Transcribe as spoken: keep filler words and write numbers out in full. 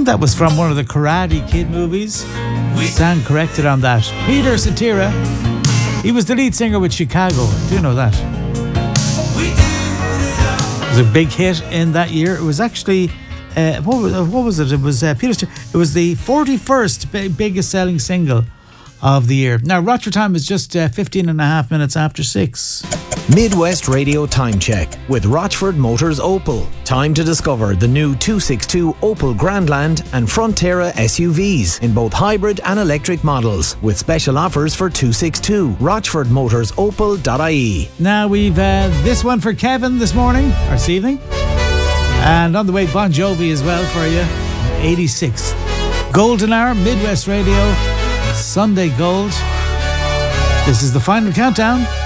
think that was from one of the Karate Kid movies. Stand corrected on that. Peter Cetera. He was the lead singer with Chicago. Do you know that? It was a big hit in that year. It was actually, uh, what, was, what was it? It was uh, Peter. It was the forty-first b- biggest selling single of the year. Now, Rochford time is just uh, fifteen and a half minutes after six. Midwest Radio Time Check with Rochford Motors Opel. Time to discover the new two sixty-two Opel Grandland and Frontera S U Vs in both hybrid and electric models with special offers for two sixty-two. Rochford Motors Opel dot I E. Now we've uh, this one for Kevin this morning, or this evening. And on the way, Bon Jovi as well for you. eighty-six. Golden Hour, Midwest Radio, Sunday Gold. This is the final countdown.